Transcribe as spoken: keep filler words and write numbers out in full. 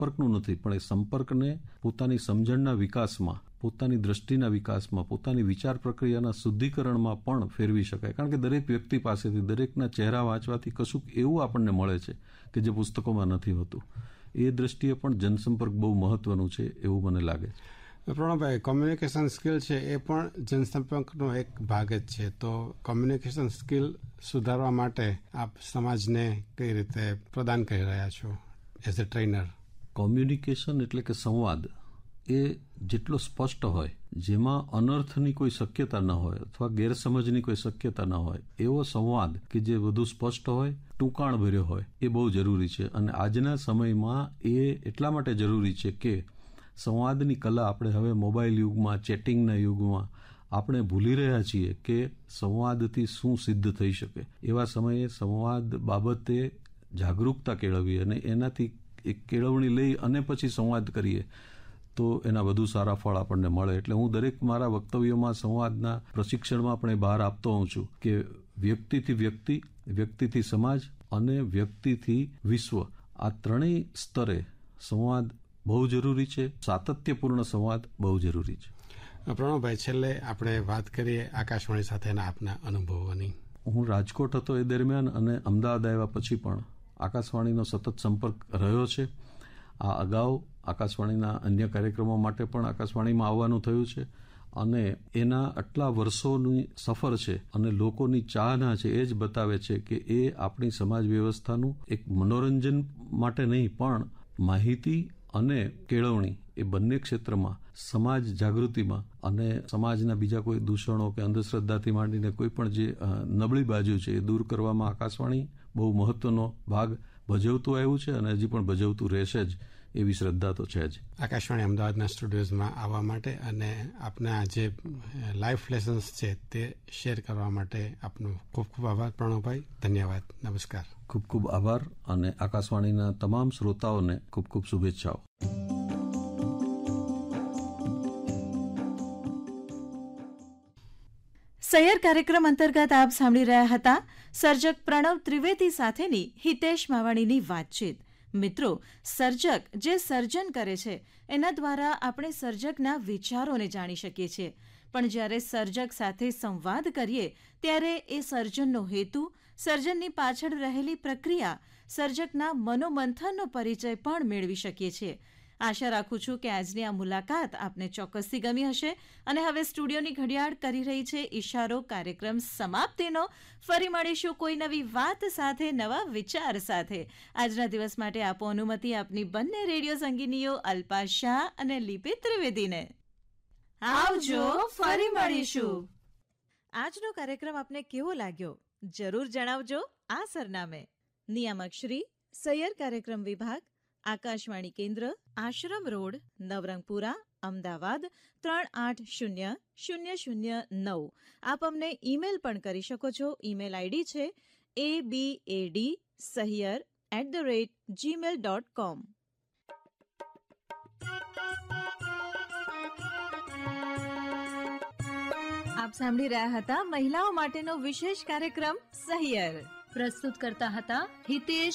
સંપર્કનું નથી, પણ એ સંપર્કને પોતાની સમજણના વિકાસમાં, પોતાની દ્રષ્ટિના વિકાસમાં, પોતાની વિચાર પ્રક્રિયાના શુદ્ધિકરણમાં પણ ફેરવી શકાય. કારણ કે દરેક વ્યક્તિ પાસેથી, દરેકના ચહેરા વાંચવાથી કશુંક એવું આપણને મળે છે કે જે પુસ્તકોમાં નથી હોતું. એ દ્રષ્ટિએ પણ જનસંપર્ક બહુ મહત્વનું છે એવું મને લાગે છે. પ્રણવભાઈ, કોમ્યુનિકેશન સ્કિલ છે એ પણ જનસંપર્કનો એક ભાગ જ છે. તો કોમ્યુનિકેશન સ્કિલ સુધારવા માટે આપ સમાજને કઈ રીતે પ્રદાન કરી રહ્યા છો એઝ અ ટ્રેનર? કોમ્યુનિકેશન એટલે કે સંવાદ એ જેટલો સ્પષ્ટ હોય, જેમાં અનર્થની કોઈ શક્યતા ન હોય અથવા ગેરસમજની કોઈ શક્યતા ન હોય, એવો સંવાદ કે જે વધુ સ્પષ્ટ હોય, ટૂંકાણ ભર્યો હોય, એ બહુ જરૂરી છે. અને આજના સમયમાં એ એટલા માટે જરૂરી છે કે સંવાદની કલા આપણે હવે મોબાઈલ યુગમાં, ચેટિંગના યુગમાં આપણે ભૂલી રહ્યા છીએ કે સંવાદથી શું સિદ્ધ થઈ શકે. એવા સમયે સંવાદ બાબતે જાગૃતતા કેળવવી અને એનાથી એક કેળવણી લઈ અને પછી સંવાદ કરીએ તો એના વધુ સારા ફળ આપણને મળે. એટલે હું દરેક મારા વક્તવ્યોમાં સંવાદના પ્રશિક્ષણમાં પણ એ બહાર આપતો હોઉં છું કે વ્યક્તિથી વ્યક્તિ, વ્યક્તિથી સમાજ અને વ્યક્તિથી વિશ્વ, આ ત્રણેય સ્તરે સંવાદ બહુ જરૂરી છે. સાતત્યપૂર્ણ સંવાદ બહુ જરૂરી છે. પ્રણવભાઈ, છેલ્લે આપણે વાત કરીએ આકાશવાણી સાથેના આપના અનુભવોની. હું રાજકોટ હતો એ દરમિયાન અને અમદાવાદ આવ્યા પછી પણ આકાશવાણીનો સતત સંપર્ક રહ્યો છે. આ અગાઉ આકાશવાણીના અન્ય કાર્યક્રમો માટે પણ આકાશવાણીમાં આવવાનું થયું છે અને એના આટલા વર્ષોની સફર છે અને લોકોની ચાહના છે એ જ બતાવે છે કે એ આપણી સમાજ વ્યવસ્થાનું એક મનોરંજન માટે નહીં પણ માહિતી અને કેળવણી એ બંને ક્ષેત્રમાં, સમાજ જાગૃતિમાં અને સમાજના બીજા કોઈ દૂષણો કે અંધશ્રદ્ધાથી માંડીને કોઈ પણ જે નબળી બાજુ છે એ દૂર કરવામાં આકાશવાણી બહુ મહત્વનો ભાગ ભજવતું આવ્યું છે અને હજી પણ ભજવતું રહેશે જ એવી શ્રદ્ધા તો છે જ. આકાશવાણી અમદાવાદના સ્ટુડિયોઝમાં આવવા માટે અને આપના જે લાઈફ લેસન્સ છે તે શેર કરવા માટે આપનો ખૂબ ખૂબ આભાર પ્રણવભાઈ. ધન્યવાદ. નમસ્કાર. ખૂબ ખૂબ આભાર અને આકાશવાણીના તમામ શ્રોતાઓને ખૂબ ખૂબ શુભેચ્છાઓ. સૈયર કાર્યક્રમ અંતર્ગત આપ સાંભળી રહ્યા હતા સર્જક પ્રણવ ત્રિવેદી સાથેની હિતેશ માવાણીની વાતચીત. મિત્રો, સર્જક જે સર્જન કરે છે એના દ્વારા આપણે સર્જકના વિચારોને જાણી શકીએ છીએ, પણ જ્યારે સર્જક સાથે સંવાદ કરીએ ત્યારે એ સર્જનનો હેતુ, સર્જનની પાછળ રહેલી પ્રક્રિયા, સર્જકના મનોમંથનનો પરિચય પણ મેળવી શકીએ છીએ. આશા રાખું છું કે આજની આ મુલાકાત આપને ચોક્કસથી ગમી હશે અને હવે સ્ટુડિયોની ઘડિયાળ કરી રહી છે ઇશારો કાર્યક્રમ સમાપ્તિનો. ફરી મળીશું કોઈ નવી વાત સાથે, નવા વિચાર સાથે. આજના દિવસ માટે આપો અનુમતિ આપની બંને રેડિયો સંગીનીઓ અલ્પા શાહ અને લિપિ ત્રિવેદીને. આવજો, ફરી મળીશું. આજનો કાર્યક્રમ આપને કેવો લાગ્યો જરૂર જણાવજો આ સરનામે. નિયામક શ્રી, સૈયર કાર્યક્રમ વિભાગ, આકાશવાણી કેન્દ્ર, આશ્રમ રોડ, નવરંગપુરા, અમદાવાદ ત્રણ આઠ શૂન્ય શૂન્ય શૂન્ય નવ. આપ અમને ઈમેલ પણ કરી શકો છો. ઈમેલ આઈડી છે એ બી એ D Sahiyar at the rate Gmail dot com. આપ સાંભળી રહ્યા હતા મહિલાઓ માટેનો વિશેષ કાર્યક્રમ સહિયર. પ્રસ્તુત કરતા હતા હિતેશ